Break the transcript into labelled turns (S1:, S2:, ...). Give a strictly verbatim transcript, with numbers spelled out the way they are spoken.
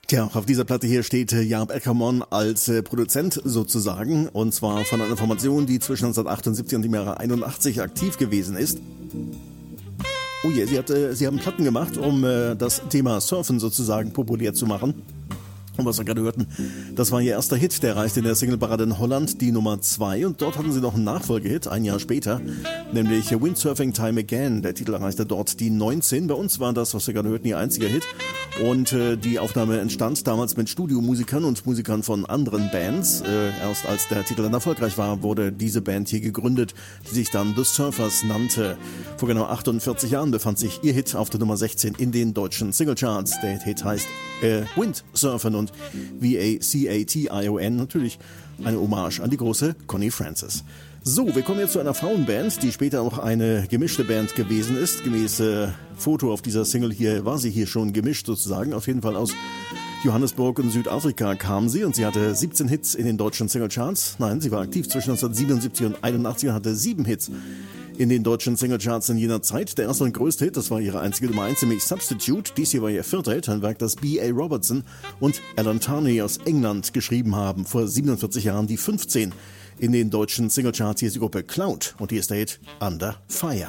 S1: Tja, auf dieser Platte hier steht äh, Jaap Eckermann als äh, Produzent sozusagen, und zwar von einer Formation, die zwischen neunzehnhundertachtundsiebzig und dem Jahre einundachtzig aktiv gewesen ist. Oh je, sie, hat, äh, sie haben Platten gemacht, um äh, das Thema Surfen sozusagen populär zu machen. Und was wir gerade hörten, das war ihr erster Hit, der erreichte in der Singleparade in Holland die Nummer zwei, und dort hatten sie noch einen Nachfolgehit, ein Jahr später, nämlich Windsurfing Time Again. Der Titel erreichte dort die neunzehn. Bei uns war das, was wir gerade hörten, ihr einziger Hit, und äh, die Aufnahme entstand damals mit Studiomusikern und Musikern von anderen Bands. Äh, erst als der Titel dann erfolgreich war, wurde diese Band hier gegründet, die sich dann The Surfers nannte. Vor genau achtundvierzig Jahren befand sich ihr Hit auf der Nummer sechzehn in den deutschen Singlecharts. Der Hit heißt äh, Windsurfen und V A C A T I O N, natürlich eine Hommage an die große Connie Francis. So, wir kommen jetzt zu einer Frauenband, die später auch eine gemischte Band gewesen ist. Gemäß äh, Foto auf dieser Single hier war sie hier schon gemischt sozusagen. Auf jeden Fall aus Johannesburg und Südafrika kam sie, und sie hatte siebzehn Hits in den deutschen Singlecharts. Nein, sie war aktiv zwischen neunzehnhundertsiebenundsiebzig und einundachtzig und hatte sieben Hits in den deutschen Singlecharts in jener Zeit. Der erste und größte Hit, das war ihre einzige Nummer eins, nämlich Substitute. Dies hier war ihr vierter Hit, ein Werk, das B A Robertson und Alan Tarney aus England geschrieben haben. Vor siebenundvierzig Jahren die fünfzehn in den deutschen Singlecharts. Hier ist die Gruppe Cloud, und hier ist der Hit Under Fire.